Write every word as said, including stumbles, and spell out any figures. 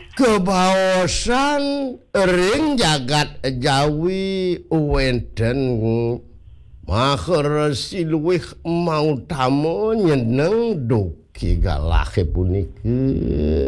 kebaosan ring jagat Jawi wenten maher siluwih mau tamu nyeneng duki galahe puniki